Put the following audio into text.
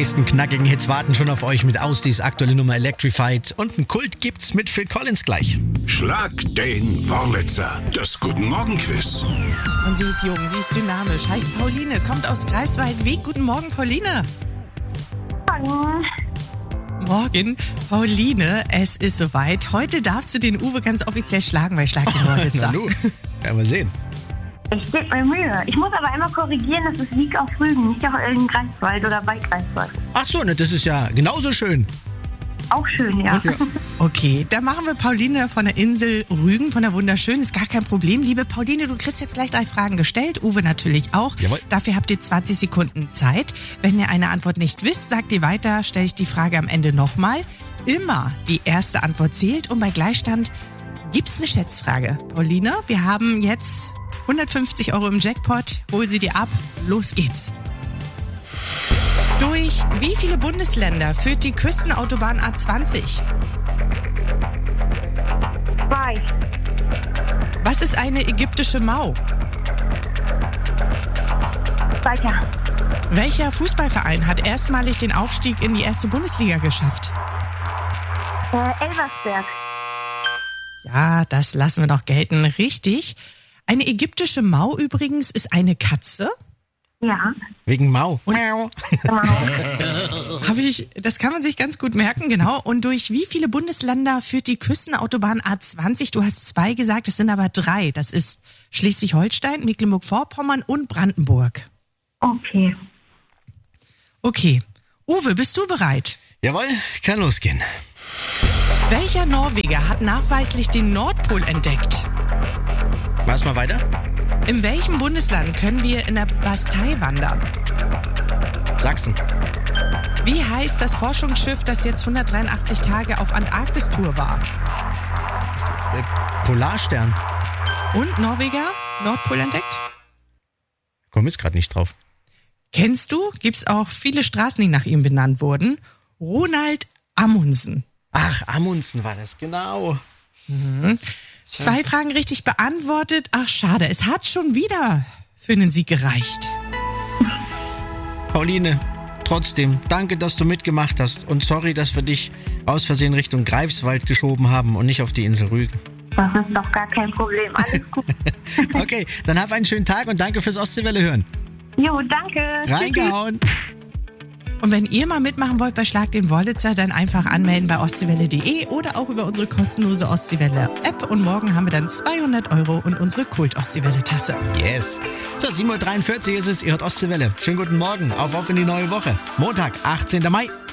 meisten knackigen Hits warten schon auf euch mit Austis aktuelle Nummer Electrified. Und einen Kult gibt's mit Phil Collins gleich. Schlag den Wurlitzer. Das Guten Morgen Quiz. Und sie ist jung, sie ist dynamisch, heißt Pauline, kommt aus Greifswald-Weg. Guten Morgen, Pauline. Morgen. Morgen, Pauline, es ist soweit. Heute darfst du den Uwe ganz offiziell schlagen bei Schlag den Wurlitzer. Na nun, werden wir sehen. Ich gebe mir Mühe. Ich muss aber einmal korrigieren, das ist Wieg auf Rügen, nicht auch in Greifswald oder bei Greifswald. Ach so, ne, das ist ja genauso schön. Auch schön, ja. Okay, dann machen wir Pauline von der Insel Rügen, von der Wunderschönen. Ist gar kein Problem. Liebe Pauline, du kriegst jetzt gleich 3 Fragen gestellt. Uwe natürlich auch. Jawohl. Dafür habt ihr 20 Sekunden Zeit. Wenn ihr eine Antwort nicht wisst, sagt ihr weiter, stelle ich die Frage am Ende nochmal. Immer die erste Antwort zählt und bei Gleichstand gibt's eine Schätzfrage. Pauline, wir haben jetzt 150 Euro im Jackpot. Hol sie dir ab. Los geht's. Durch wie viele Bundesländer führt die Küstenautobahn A20? 2. Was ist eine ägyptische Mau? Weiter. Welcher Fußballverein hat erstmalig den Aufstieg in die erste Bundesliga geschafft? Elversberg. Ja, das lassen wir noch gelten. Richtig. Eine ägyptische Mau übrigens ist eine Katze. Ja. Wegen Mau. Genau. Das kann man sich ganz gut merken, genau. Und durch wie viele Bundesländer führt die Küstenautobahn A20? Du hast 2 gesagt, es sind aber 3. Das ist Schleswig-Holstein, Mecklenburg-Vorpommern und Brandenburg. Okay. Okay. Uwe, bist du bereit? Jawohl, kann losgehen. Welcher Norweger hat nachweislich den Nordpol entdeckt? Mach's mal weiter. In welchem Bundesland können wir in der Bastei wandern? Sachsen. Wie heißt das Forschungsschiff, das jetzt 183 Tage auf Antarktis-Tour war? Polarstern. Und Norweger? Nordpol entdeckt? Komm jetzt gerade nicht drauf. Kennst du? Gibt's auch viele Straßen, die nach ihm benannt wurden. Ronald Amundsen. Ach, Amundsen war das, genau. 2 Fragen richtig beantwortet. Ach, schade. Es hat schon wieder für einen Sieg gereicht. Pauline, trotzdem, danke, dass du mitgemacht hast. Und sorry, dass wir dich aus Versehen Richtung Greifswald geschoben haben und nicht auf die Insel Rügen. Das ist doch gar kein Problem. Alles gut. Okay, dann hab einen schönen Tag und danke fürs Ostseewelle hören. Jo, danke. Reingehauen. Und wenn ihr mal mitmachen wollt bei Schlag den Wurlitzer, dann einfach anmelden bei ostseewelle.de oder auch über unsere kostenlose Ostseewelle-App. Und morgen haben wir dann 200 Euro und unsere Kult-Ostseewelle-Tasse. Yes. So, 7.43 Uhr ist es, ihr hört Ostseewelle. Schönen guten Morgen, auf in die neue Woche. Montag, 18. Mai.